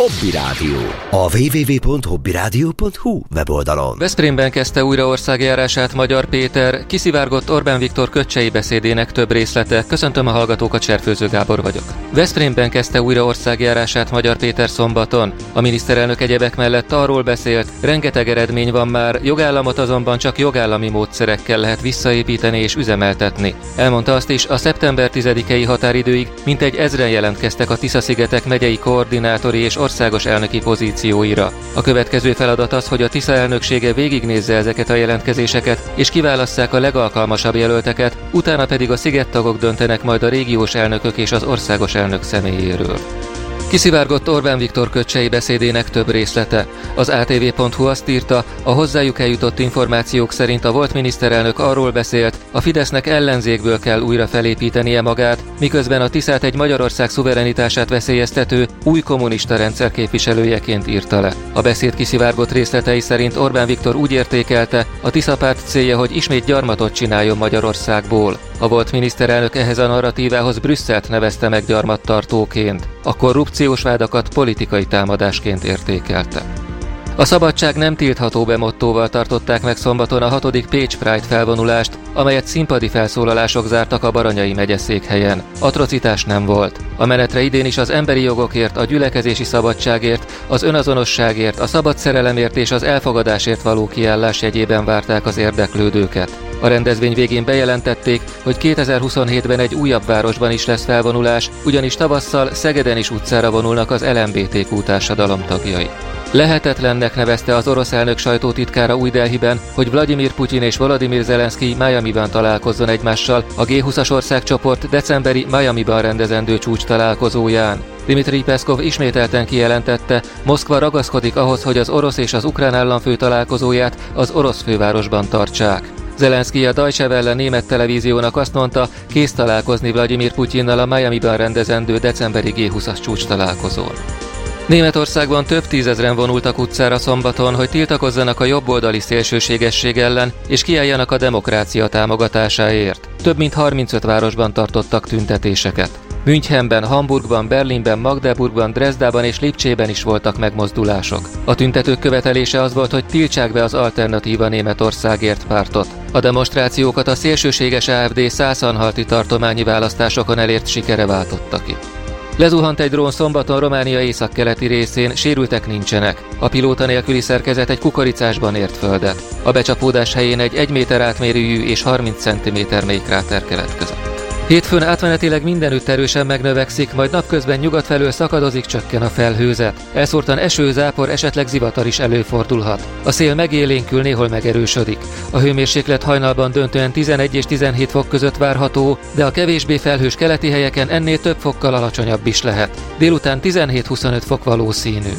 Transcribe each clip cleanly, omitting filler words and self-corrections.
Hobby Rádió. A www.hobbyradio.hu weboldalon. Veszprémben kezdte újra országjárását Magyar Péter, kiszivárgott Orbán Viktor köccsei beszédének több részlete. Köszöntöm a hallgatókat, Cserfőző Gábor vagyok. Veszprémben kezdte újra országjárását Magyar Péter szombaton. A miniszterelnök egyebek mellett arról beszélt, rengeteg eredmény van már, jogállamot azonban csak jogállami módszerekkel lehet visszaépíteni és üzemeltetni. Elmondta azt is, a szeptember 10-i határidőig mintegy 1000-en jelentkeztek a Tisza-szigetek megyei koordinátori és országos elnöki pozícióira. A következő feladat az, hogy a Tisza elnöksége végignézze ezeket a jelentkezéseket, és kiválasszák a legalkalmasabb jelölteket, utána pedig a szigettagok döntenek majd a régiós elnökök és az országos elnök személyéről. Kiszivárgott Orbán Viktor köccsei beszédének több részlete. Az ATV.hu azt írta, a hozzájuk eljutott információk szerint a volt miniszterelnök arról beszélt, a Fidesznek ellenzékből kell újra felépítenie magát, miközben a Tiszát egy Magyarország szuverenitását veszélyeztető új kommunista rendszer képviselőjeként írta le. A beszéd kiszivárgott részletei szerint Orbán Viktor úgy értékelte, a Tisza párt célja, hogy ismét gyarmatot csináljon Magyarországból. A volt miniszterelnök ehhez a narratívához Brüsszelt nevezte meg gyarmattartóként. A korrupciós vádakat politikai támadásként értékelte. A szabadság nem tiltható be mottóval tartották meg szombaton a 6. Pécs Pride felvonulást, amelyet színpadi felszólalások zártak a Baranyai megyeszékhelyen. Atrocitás nem volt. A menetre idén is az emberi jogokért, a gyülekezési szabadságért, az önazonosságért, a szabad szerelemért és az elfogadásért való kiállás jegyében várták az érdeklődőket. A rendezvény végén bejelentették, hogy 2027-ben egy újabb városban is lesz felvonulás, ugyanis tavasszal Szegeden is utcára vonulnak az LMBTQ társadalom tagjai. Lehetetlennek nevezte az orosz elnök sajtótitkára Új Delhiben, hogy Vladimir Putyin és Volodymyr Zelenszkij Miamiban találkozzon egymással a G20-as országcsoport decemberi Miamiban rendezendő csúcs találkozóján. Dmitrij Peszkov ismételten kijelentette, Moszkva ragaszkodik ahhoz, hogy az orosz és az ukrán államfő találkozóját az orosz fővárosban tartsák. Zelenszkij a Deutsche Welle német televíziónak azt mondta, kész találkozni Vladimir Putyinnal a Miamiban rendezendő decemberi G20-as csúcs találkozón. Németországban több tízezren vonultak utcára szombaton, hogy tiltakozzanak a jobboldali szélsőségesség ellen, és kiálljanak a demokrácia támogatásáért. Több mint 35 városban tartottak tüntetéseket. Münchenben, Hamburgban, Berlinben, Magdeburgban, Dresdában és Lipcsében is voltak megmozdulások. A tüntetők követelése az volt, hogy tiltsák be az Alternatíva Németországért pártot. A demonstrációkat a szélsőséges AfD szászanhalti tartományi választásokon elért sikere váltotta ki. Lezuhant egy drón szombaton Románia északkeleti részén, sérültek nincsenek. A pilóta nélküli szerkezet egy kukoricásban ért földet. A becsapódás helyén egy 1 méter átmérőjű és 30 cm mély kráter keletkezett. Hétfőn átmenetileg mindenütt erősen megnövekszik, majd napközben nyugat felől szakadozik, csökken a felhőzet. Elszórtan eső, zápor, esetleg zivatar is előfordulhat. A szél megélénkül, néhol megerősödik. A hőmérséklet hajnalban döntően 11 és 17 fok között várható, de a kevésbé felhős keleti helyeken ennél több fokkal alacsonyabb is lehet. Délután 17-25 fok valószínű.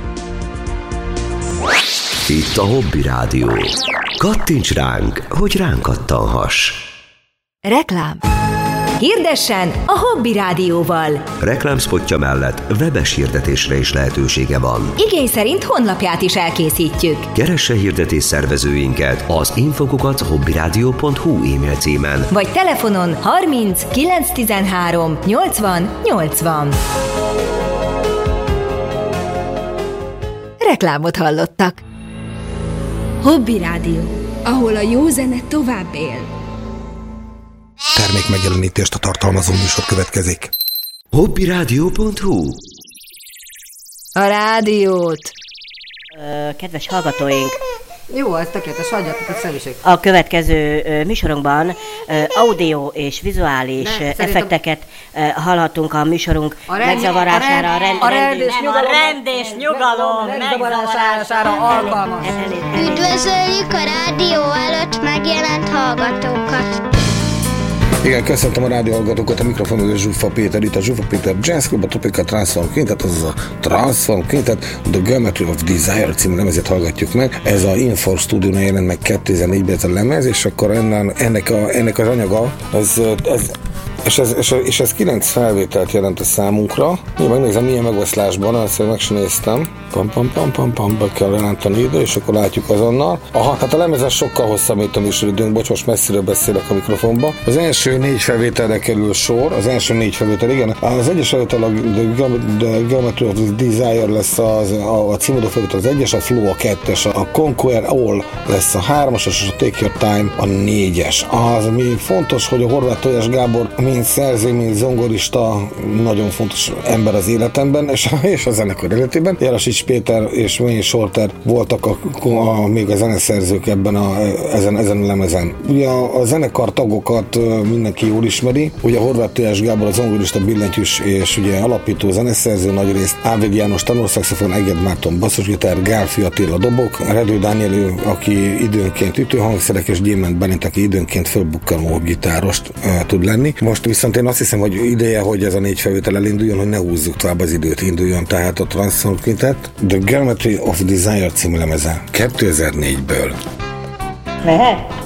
Itt a Hobby Rádió. Kattints ránk, hogy ránk kattanhass. Reklám. Hirdessen a Hobby Rádióval. Reklámszpotja mellett webes hirdetésre is lehetősége van. Igény szerint honlapját is elkészítjük. Keresse hirdetés szervezőinket az info@hobbyradio.hu e-mail címen. Vagy telefonon 30 913 80 80. Reklámot hallottak. Hobby Rádió, ahol a jó zene tovább él. Termék megjelenítést a tartalmazó műsor következik. hobbyradio.hu. A rádiót. Kedves hallgatóink! Jó, ez tökéletes, hagyjatok a személyiség. A következő műsorunkban audio és vizuális effekteket hallhatunk a műsorunk megzavarására, a rend és nyugalom megzavarására alkalmas. Üdvözöljük a rádió előtt megjelent hallgatókat! Igen, köszöntöm a rádió hallgatókat, a mikrofonon Zsuffa Péter, itt a Zsuffa Péter Jazz Club, a Tropical Transform Quintet, azaz a Transform Quintet, The Geometry of Desire című lemezet hallgatjuk meg. Ez a Infor Studio-nál jelent meg 2004-ben ez a lemez, és akkor ennek az anyaga, És ez 9 felvételt jelent a számunkra. Én megnézem, milyen megoszlásban, azt meg sem néztem. Pam, be kell jelenteni ide, és akkor látjuk azonnal. Aha, hát a lemezen sokkal hosszabb, mint a műsoridőnk, bocs, most messziről beszélek a mikrofonba. Az első 4 felvételre kerül sor, az első 4 felvétel, igen. Az egyes felvétel a The Geometry of Desire lesz a címodó felvétel az 1-es, a Flow a 2-es, a Conquer All lesz a 3-as, és a Take Your Time a 4-es. Az, ami fontos, hogy a Horváth Tojás Gábor, mint szerző, mint zongorista, nagyon fontos ember az életemben, és a zenekar életében. Jarasics Péter és Wayne Shorter voltak még a zeneszerzők ezen a lemezen. Ugye a zenekar tagokat mindenki jól ismeri. Ugye a Horváth Tojás Gábor a zongorista, billentyűs és ugye alapító zeneszerző, nagyrészt Ávég János tenorszaxofon, Eged Márton basszusgitár, Gálfi Attila dobok, Redő Dániel, aki időnként ütőhangszerek, és Gyémánt Bálint, aki időnként fölbukkanó gitárost tud lenni. Most viszont én azt hiszem, hogy ideje, hogy ez a 4 felvétel elinduljon, hogy ne húzzuk tovább az időt, induljon tehát a Transform Quintet. The Geometry of Desire című lemeze 2004-ből. Lehet?